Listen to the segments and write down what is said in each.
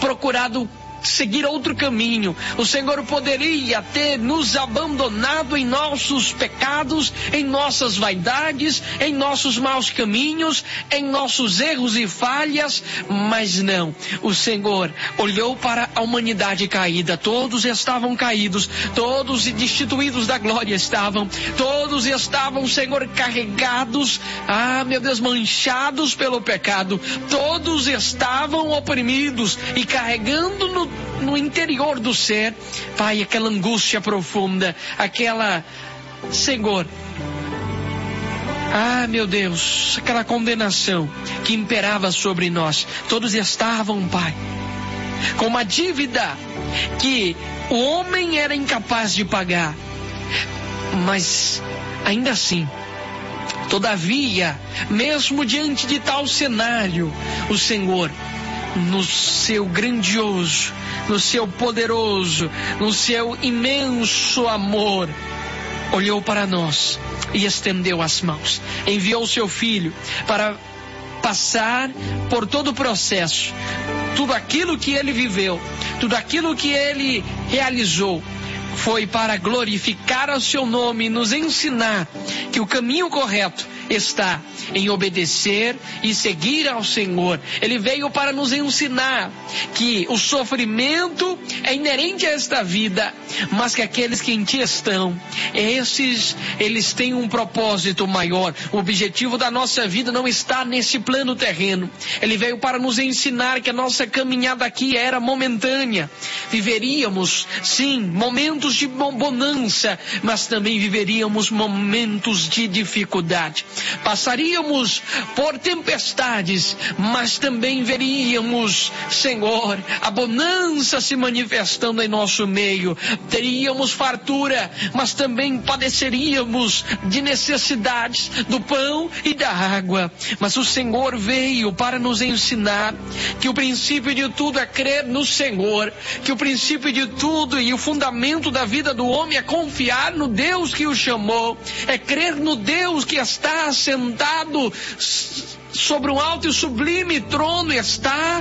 procurado seguir outro caminho. O Senhor poderia ter nos abandonado em nossos pecados, em nossas vaidades, em nossos maus caminhos, em nossos erros e falhas, mas não. O Senhor olhou para a humanidade caída. Todos estavam caídos, todos destituídos da glória estavam, todos estavam, Senhor, carregados, meu Deus, manchados pelo pecado. Todos estavam oprimidos e carregando no interior do ser, Pai, aquela angústia profunda, aquela, Senhor, meu Deus, aquela condenação que imperava sobre nós. Todos estavam, Pai, com uma dívida que o homem era incapaz de pagar, mas ainda assim, todavia, mesmo diante de tal cenário, o Senhor, no seu grandioso, no seu poderoso, no seu imenso amor, olhou para nós e estendeu as mãos. Enviou o seu Filho para passar por todo o processo, tudo aquilo que ele viveu, tudo aquilo que ele realizou, foi para glorificar o seu nome e nos ensinar que o caminho correto está em obedecer e seguir ao Senhor. Ele veio para nos ensinar que o sofrimento é inerente a esta vida, mas que aqueles que em ti estão, eles têm um propósito maior. O objetivo da nossa vida não está nesse plano terreno. Ele veio para nos ensinar que a nossa caminhada aqui era momentânea. Viveríamos, sim, momentos de bonança, mas também viveríamos momentos de dificuldade. Passaríamos por tempestades, mas também veríamos, Senhor, a bonança se manifestando em nosso meio. Teríamos fartura, mas também padeceríamos de necessidades do pão e da água. Mas o Senhor veio para nos ensinar que o princípio de tudo é crer no Senhor, que o princípio de tudo e o fundamento da vida do homem é confiar no Deus que o chamou, é crer no Deus que está sentado sobre um alto e sublime trono, está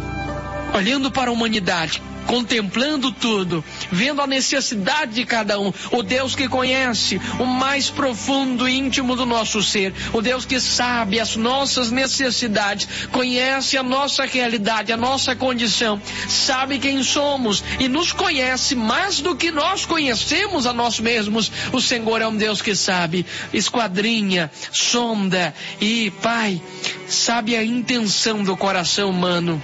olhando para a humanidade, contemplando tudo, vendo a necessidade de cada um. O Deus que conhece o mais profundo e íntimo do nosso ser, o Deus que sabe as nossas necessidades, conhece a nossa realidade, a nossa condição, sabe quem somos e nos conhece mais do que nós conhecemos a nós mesmos. O Senhor é um Deus que sabe, esquadrinha, sonda e, Pai, sabe a intenção do coração humano.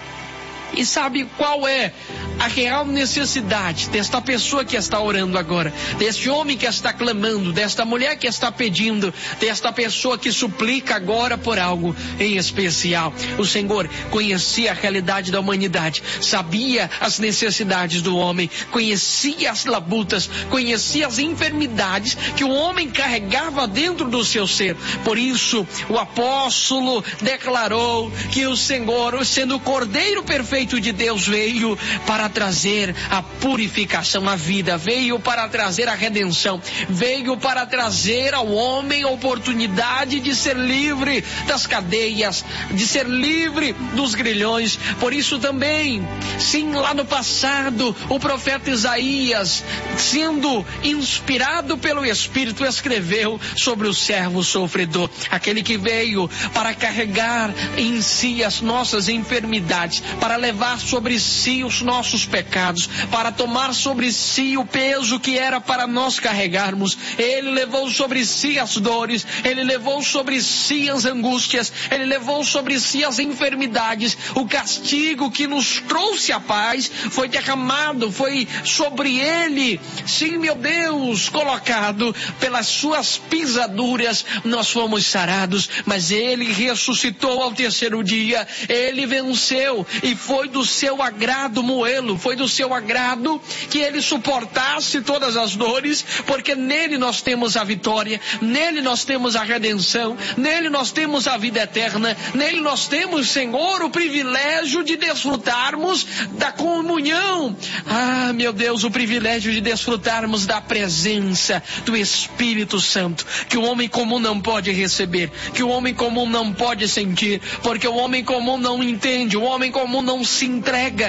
E sabe qual é a real necessidade desta pessoa que está orando agora, deste homem que está clamando, desta mulher que está pedindo, desta pessoa que suplica agora por algo em especial. O Senhor conhecia a realidade da humanidade, sabia as necessidades do homem, conhecia as labutas, conhecia as enfermidades que o homem carregava dentro do seu ser. Por isso, o apóstolo declarou que o Senhor, sendo o Cordeiro perfeito de Deus, veio para trazer a purificação, a vida, veio para trazer a redenção, veio para trazer ao homem a oportunidade de ser livre das cadeias, de ser livre dos grilhões. Por isso também, sim, lá no passado, o profeta Isaías, sendo inspirado pelo Espírito, escreveu sobre o servo sofredor, aquele que veio para carregar em si as nossas enfermidades, para levar sobre si os nossos pecados, para tomar sobre si o peso que era para nós carregarmos. Ele levou sobre si as dores, ele levou sobre si as angústias, ele levou sobre si as enfermidades. O castigo que nos trouxe a paz foi derramado, foi sobre ele, sim, meu Deus, colocado. Pelas suas pisaduras nós fomos sarados, mas ele ressuscitou ao terceiro dia, ele venceu e foi do seu agrado moê-lo, foi do seu agrado que ele suportasse todas as dores, porque nele nós temos a vitória, nele nós temos a redenção, nele nós temos a vida eterna, nele nós temos, Senhor, o privilégio de desfrutarmos da comunhão, meu Deus, o privilégio de desfrutarmos da presença do Espírito Santo, que o homem comum não pode receber, que o homem comum não pode sentir, porque o homem comum não entende, o homem comum não se entrega